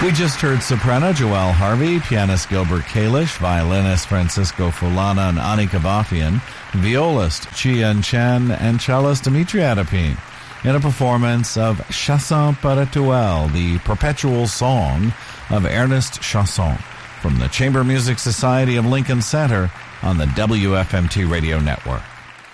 We just heard soprano Joelle Harvey, pianist Gilbert Kalish, violinist Francisco Fulana and Annika Vafian, violist Chian Chen, and cellist Dimitri Adapine in a performance of Chanson Perpetuelle, the perpetual song of Ernest Chausson, from the Chamber Music Society of Lincoln Center on the WFMT Radio Network.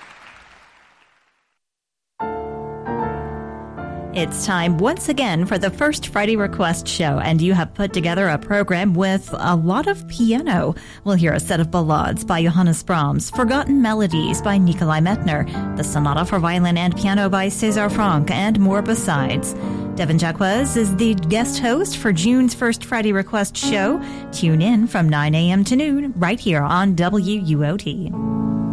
It's time once again for the First Friday Request Show, and you have put together a program with a lot of piano. We'll hear a set of ballades by Johannes Brahms, Forgotten Melodies by Nikolai Metner, the Sonata for Violin and Piano by César Franck, and more besides. Devin Jacques is the guest host for June's First Friday Request Show. Tune in from 9 a.m. to noon right here on WUOT.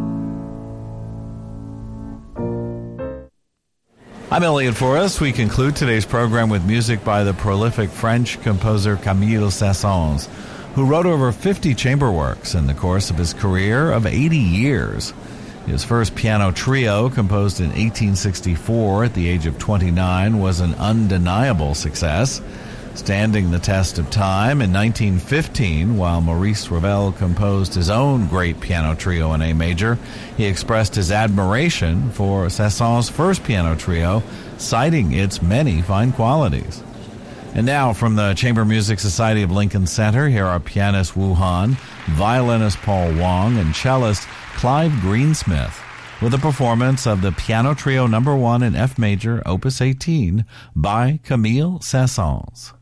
I'm Elliot Forrest. We conclude today's program with music by the prolific French composer Camille Saint-Saëns, who wrote over 50 chamber works in the course of his career of 80 years. His first piano trio, composed in 1864 at the age of 29, was an undeniable success, standing the test of time. In 1915, while Maurice Ravel composed his own great piano trio in A major, he expressed his admiration for Saint-Saëns' first piano trio, citing its many fine qualities. And now, from the Chamber Music Society of Lincoln Center, here are pianist Wu Han, violinist Paul Wong, and cellist Clive Greensmith, with a performance of the Piano Trio No. 1 in F major, Opus 18, by Camille Saint-Saëns.